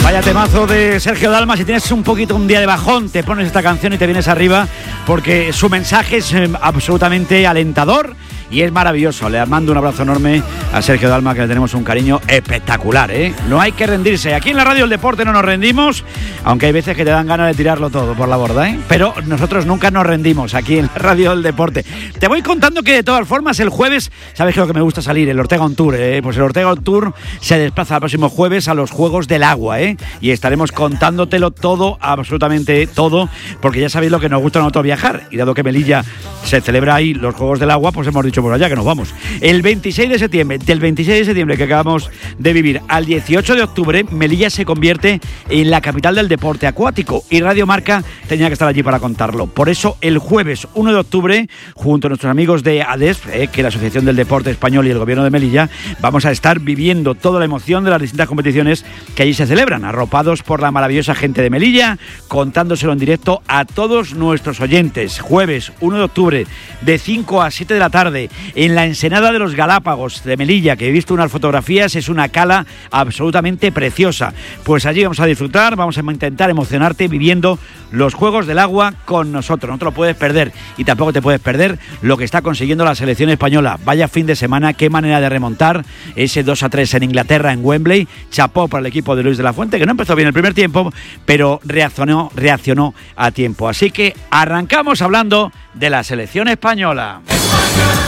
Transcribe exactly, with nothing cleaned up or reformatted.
Vaya temazo de Sergio Dalma. Si tienes un poquito un día de bajón, te pones esta canción y te vienes arriba, porque su mensaje es eh, absolutamente alentador y es maravilloso. Le mando un abrazo enorme a Sergio Dalma, que le tenemos un cariño espectacular, ¿eh? No hay que rendirse. Aquí en la radio del deporte no nos rendimos, aunque hay veces que te dan ganas de tirarlo todo por la borda, ¿eh? Pero nosotros nunca nos rendimos aquí en la radio del deporte. Te voy contando que de todas formas el jueves, ¿sabes qué es lo que me gusta salir? El Ortega On Tour, ¿eh? Pues el Ortega On Tour se desplaza el próximo jueves a los Juegos del Agua, ¿eh? Y estaremos contándotelo todo, absolutamente todo, porque ya sabéis lo que nos gusta a nosotros viajar. Y dado que Melilla se celebra ahí los Juegos del Agua, pues hemos dicho por allá que nos vamos. El veintiséis de septiembre, del veintiséis de septiembre que acabamos de vivir al dieciocho de octubre, Melilla se convierte en la capital del deporte acuático y Radio Marca tenía que estar allí para contarlo. Por eso el jueves uno de octubre, junto a nuestros amigos de A D E S P, eh, que es la Asociación del Deporte Español y el Gobierno de Melilla, vamos a estar viviendo toda la emoción de las distintas competiciones que allí se celebran, arropados por la maravillosa gente de Melilla, contándoselo en directo a todos nuestros oyentes. Jueves uno de octubre, de cinco a siete de la tarde, en la Ensenada de los Galápagos de Melilla, que he visto unas fotografías, es una cala absolutamente preciosa. Pues allí vamos a disfrutar, vamos a intentar emocionarte viviendo los Juegos del Agua con nosotros. No te lo puedes perder, y tampoco te puedes perder lo que está consiguiendo la selección española. Vaya fin de semana, qué manera de remontar ese dos a tres en Inglaterra, en Wembley. Chapó para el equipo de Luis de la Fuente, que no empezó bien el primer tiempo, pero reaccionó, reaccionó a tiempo. Así que arrancamos hablando de la selección española.